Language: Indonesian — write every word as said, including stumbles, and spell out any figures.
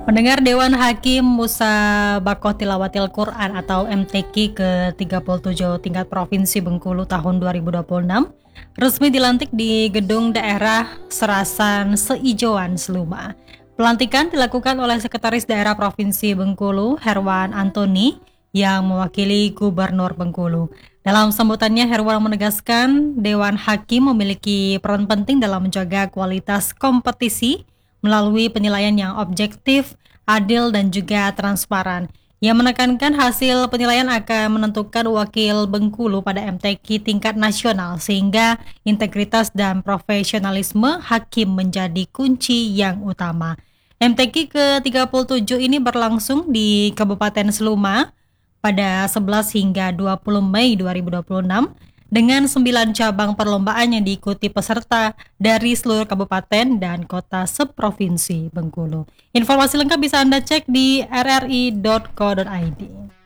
Mendengar Dewan Hakim Musabaqah Tilawatil Quran atau M T Q ke tiga puluh tujuh tingkat Provinsi Bengkulu tahun dua ribu dua puluh enam resmi dilantik di Gedung Daerah Serasan Seijauan Seluma. Pelantikan dilakukan oleh Sekretaris Daerah Provinsi Bengkulu, Herwan Antoni, yang mewakili Gubernur Bengkulu. Dalam sambutannya, Herwan menegaskan Dewan Hakim memiliki peran penting dalam menjaga kualitas kompetisi melalui penilaian yang objektif, adil, dan juga transparan. Ia menekankan hasil penilaian akan menentukan wakil Bengkulu pada M T Q tingkat nasional sehingga integritas dan profesionalisme hakim menjadi kunci yang utama. M T Q ke tiga puluh tujuh ini berlangsung di Kabupaten Seluma pada sebelas hingga dua puluh Mei dua ribu dua puluh enam dengan sembilan cabang perlombaan yang diikuti peserta dari seluruh kabupaten dan kota seprovinsi Bengkulu. Informasi lengkap bisa Anda cek di r r i dot co dot i d.